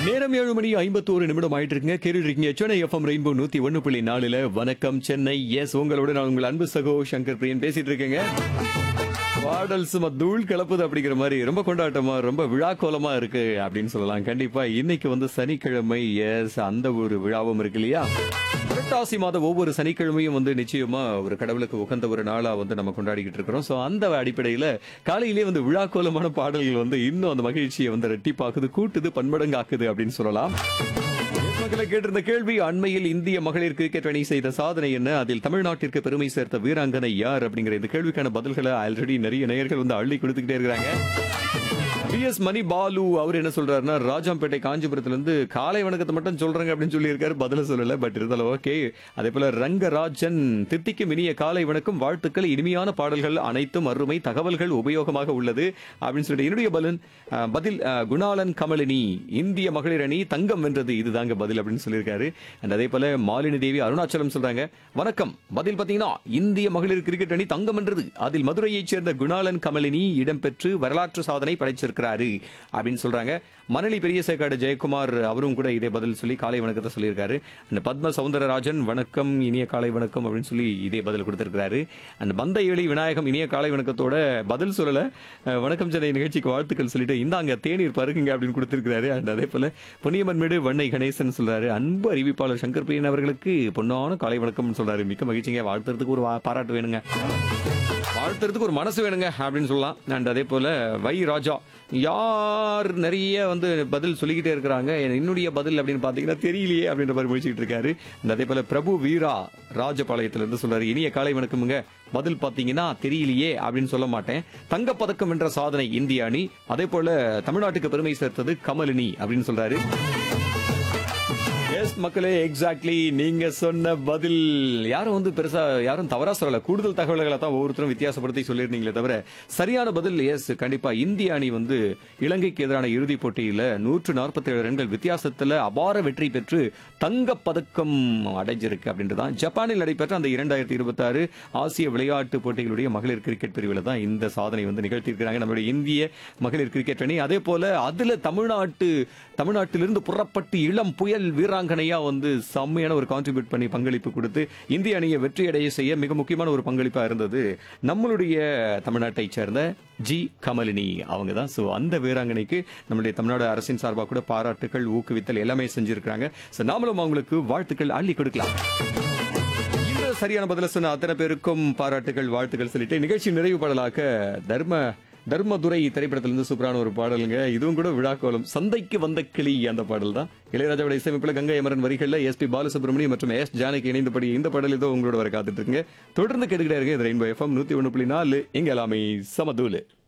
நேரம் 7:51 ஆயிட்டு இருக்குங்க. கேட்டுட்டு இருக்கீங்க சென்னை எஃப்எம் ரெயின்போ 101.4 வணக்கம் சென்னை. எஸ், உங்களோட நான் உங்கள் அன்பு சகோ சங்கர் பிரியன் பேசிட்டு இருக்கேங்க. பாடல் சும்மா தூள் கலப்புது அப்படிங்கிற மாதிரி ரொம்ப கொண்டாட்டமா ரொம்ப விழாக்கோலமா இருக்கு அப்படின்னு சொல்லலாம். கண்டிப்பா இன்னைக்கு வந்து சனிக்கிழமை. எஸ், அந்த ஒரு விழாவும் இருக்கு இல்லையா? புரட்டாசி மாதம் ஒவ்வொரு சனிக்கிழமையும் வந்து நிச்சயமா ஒரு கடவுளுக்கு உகந்த ஒரு நாளா வந்து நம்ம கொண்டாடிக்கிட்டு இருக்கிறோம். சோ அந்த அடிப்படையில காலையிலேயே வந்து விழாக்கோலமான பாடல்கள் வந்து இன்னும் அந்த மகிழ்ச்சியை வந்து ரெட்டிப்பாக்குது, கூட்டுது, பன்மடங்காக்குது அப்படின்னு சொல்லலாம். மக்களை கேட்டிருந்த கேள்வி, அண்மையில் இந்திய மகளிர் கிரிக்கெட் அணி செய்த சாதனை என்ன, அதில் தமிழ்நாட்டிற்கு பெருமை சேர்த்த வீராங்கனை யார் அப்படிங்கிற இந்த கேள்விக்கான பதில்களை ஆல்ரெடி நிறைய நேயர்கள் வந்து அள்ளி கொடுத்துக்கிட்டே இருக்காங்க. பிஎஸ் மணி பாலு அவர் என்ன சொல்றாருன்னா, ராஜாம்பேட்டை காஞ்சிபுரத்துல இருந்து காலை வணக்கத்தை மட்டும் சொல்றாங்க அப்படின்னு சொல்லி இருக்காரு. பதில சொல்லல, பட் இருந்தாலும் ஓகே. அதே போல ரங்கராஜன், தித்திக்கும் இனிய காலை வணக்கம், வாழ்த்துக்கள், இனிமையான பாடல்கள் அனைத்தும் அருமை, தகவல்கள் உபயோகமாக உள்ளது அப்படின்னு சொல்லிட்டு என்னுடைய பதில் குணாலன் கமலினி, இந்திய மகளிர் அணி தங்கம் வென்றது, இதுதாங்க பதில் அப்படின்னு சொல்லியிருக்காரு. அண்ட் அதே போல மாலினி தேவி அருணாச்சலம் சொல்றாங்க, வணக்கம், பதில் பாத்தீங்கன்னா இந்திய மகளிர் கிரிக்கெட் அணி தங்கம் வென்றது, அதில் மதுரையைச் சேர்ந்த குணாலன் கமலினி இடம்பெற்று வரலாற்று சாதனை படைச்சிருக்கிறார் அப்படின்னு சொல்றாங்க. மணலி பெரிய சேக்காடு ஜெயக்குமார் அவரும் கூட இதே பதில் சொல்லி காலை வணக்கத்தை சொல்லியிருக்காரு. அந்த பத்ம சவுந்தரராஜன், வணக்கம், இனிய காலை வணக்கம் அப்படின்னு சொல்லி இதே பதில் கொடுத்திருக்காரு. அந்த பந்த ஏழி விநாயகம் இனிய காலை வணக்கத்தோட பதில் சொல்லல, வணக்கம் சென்னை நிகழ்ச்சிக்கு வாழ்த்துக்கள் சொல்லிட்டு இந்தாங்க தேநீர் பருகுங்க அப்படின்னு கொடுத்திருக்காரு. அண்ட் அதே போல பொன்னியம்மன்மேடு வண்ணை கணேசன் சொல்றாரு, அன்பு அறிவிப்பாளர் சங்கர் பிரியன் அவர்களுக்கு பொன்னான காலை வணக்கம் சொல்றாரு. மிக்க மகிழ்ச்சிங்க, வாழ்த்துறதுக்கு ஒரு பாராட்டு வேணுங்க, வாழ்த்துறதுக்கு ஒரு மனசு வேணுங்க அப்படின்னு சொல்லலாம். அண்ட் அதே போல வை ராஜா, யார் நிறைய வந்து பதில் சொல்லிக்கிட்டே இருக்கிறாங்க, என்னுடைய பதில் அப்படின்னு பாத்தீங்கன்னா தெரியலையே அப்படின்ற மாதிரி முடிச்சுட்டு இருக்காரு. அதே போல பிரபு வீரா ராஜபாளையத்துல இருந்து சொல்றாரு, இனிய காலை வணக்கமுங்க, பதில் பாத்தீங்கன்னா தெரியலையே அப்படின்னு சொல்ல மாட்டேன், தங்கப்பதக்கம் வென்ற சாதனை இந்திய அணி, அதே போல தமிழ்நாட்டுக்கு பெருமை சேர்த்தது கமலினி அப்படின்னு சொல்றாரு. எஸ் மக்களே, எக்ஸாக்ட்லி நீங்க சொன்ன பதில் யாரும் வந்து பெருசா யாரும் தவறா சொல்லல, கூடுதல் தகவல்களை தான் ஒவ்வொருத்தரும் வித்தியாசப்படுத்தி சொல்லியிருந்தீங்களே தவிர சரியான பதில் எஸ். கண்டிப்பா இந்திய அணி வந்து இலங்கைக்கு எதிரான இறுதிப் போட்டியில 147 ரன்கள் வித்தியாசத்துல அபார வெற்றி பெற்று தங்கப்பதக்கம் அடைஞ்சிருக்கு அப்படின்றதான். ஜப்பானில் நடைபெற்ற அந்த 2026 ஆசிய விளையாட்டு போட்டிகளுடைய மகளிர் கிரிக்கெட் பிரிவில் தான் இந்த சாதனை வந்து நிகழ்த்தியிருக்கிறாங்க நம்மளுடைய இந்திய மகளிர் கிரிக்கெட் அணி. அதே போல அதுல தமிழ்நாட்டிலிருந்து புறப்பட்டு இளம் புயல் வீராங்கனையா வந்து செம்மையான ஒரு கான்ட்ரிபியூட் பண்ணி பங்களிப்பு கொடுத்து இந்திய அணியை வெற்றியடைய செய்ய மிக முக்கியமான ஒரு பங்களிப்பா இருந்தது நம்மளுடைய தமிழ்நாட்டை சேர்ந்த ஜி கமலினி அவங்க தான். சோ அந்த வீராங்கனைக்கு நம்மளுடைய தமிழ்நாடு அரசின் சார்பாக கூட பாராட்டுகள், ஊக்குவித்தல் எல்லாமே செஞ்சிருக்காங்க. சோ நாமளும் அவங்களுக்கு வாழ்த்துக்கள் அள்ளி கொடுக்கலாம். இந்த சரியான பதில சொன்ன அத்தனை பேருக்கும் பாராட்டுகள், வாழ்த்துக்கள் சொல்லிட்டு நிகழ்ச்சி நிறைவு பாடலாக தர்மதுரை திரைப்படத்திலிருந்து சூப்பரான ஒரு பாடலுங்க. இதுவும் கூட விழாக்கோலம், சந்தைக்கு வந்த கிளி அந்த பாடல் தான். இளையராஜாவோட இசையமைப்புல கங்கை அமரன் வரிகள்ல எஸ்பி பாலசுப்ரமணியம் மற்றும் எஸ் ஜானகி இணைந்தபடி இந்த பாடல் இதோ உங்களோட வர காத்துட்டு இருக்குங்க. தொடர்ந்து கேட்டுக்கிட்டே இருங்க. இது ரெயின்போ எஃப்எம் 101.4, இங்க எல்லாமே சமதூலு.